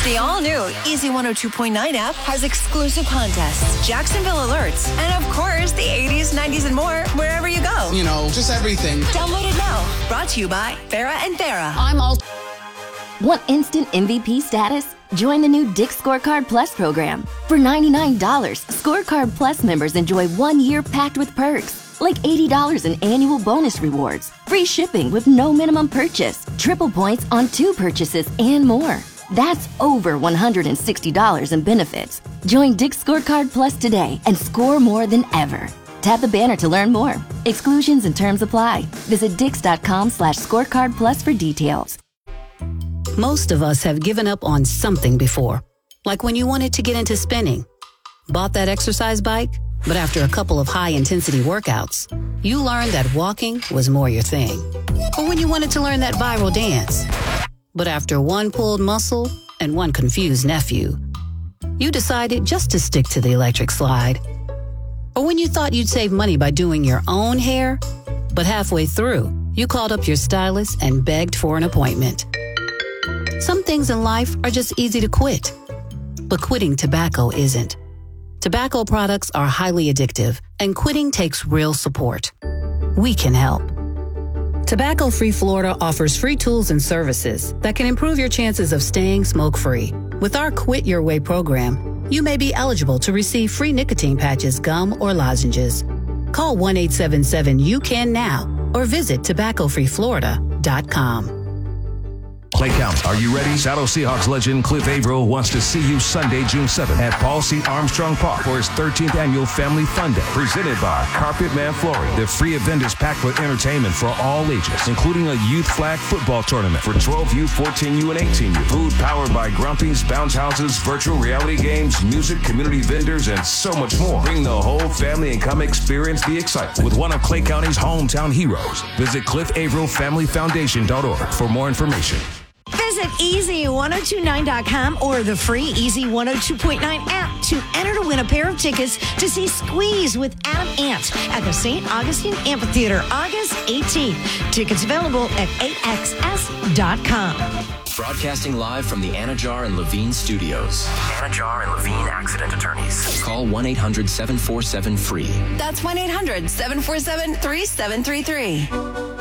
The all-new Easy 102.9 app has exclusive contests, Jacksonville alerts, and of course, the 80s, 90s, and more wherever you go. You know, just everything. Download it now. Brought to you by Farrah and Farrah. Want instant MVP status? Join the new Dick's Scorecard Plus program. For $99, Scorecard Plus members enjoy 1 year packed with perks, like $80 in annual bonus rewards, free shipping with no minimum purchase, triple points on 2 purchases, and more. That's over $160 in benefits. Join Dick's Scorecard Plus today and score more than ever. Tap the banner to learn more. Exclusions and terms apply. Visit dix.com/scorecardplus for details. Most of us have given up on something before, like when you wanted to get into spinning. Bought that exercise bike, but after a couple of high-intensity workouts, you learned that walking was more your thing. Or when you wanted to learn that viral dance, but after one pulled muscle and one confused nephew, you decided just to stick to the electric slide. Or when you thought you'd save money by doing your own hair, but halfway through, you called up your stylist and begged for an appointment. Some things in life are just easy to quit, but quitting tobacco isn't. Tobacco products are highly addictive, and quitting takes real support. We can help. Tobacco Free Florida offers free tools and services that can improve your chances of staying smoke-free. With our Quit Your Way program, you may be eligible to receive free nicotine patches, gum, or lozenges. Call 1-877-YOU-CAN now or visit tobaccofreeflorida.com. Clay County, are you ready? Seattle Seahawks legend Cliff Averill wants to see you Sunday, June 7th at Paul C. Armstrong Park for his 13th annual Family Fun Day. Presented by Carpet Man Flooring. The free event is packed with entertainment for all ages, including a youth flag football tournament for 12U, 14U, and 18U. Food powered by Grumpy's, bounce houses, virtual reality games, music, community vendors, and so much more. Bring the whole family and come experience the excitement with one of Clay County's hometown heroes. Visit CliffAverillFamilyFoundation.org for more information. Visit easy1029.com or the free Easy 102.9 app to enter to win a pair of tickets to see Squeeze with Adam Ant at the St. Augustine Amphitheater, August 18th. Tickets available at axs.com. Broadcasting live from the Anajar and Levine studios. Anajar and Levine Accident Attorneys. Call 1-800-747-FREE. That's 1-800-747-3733.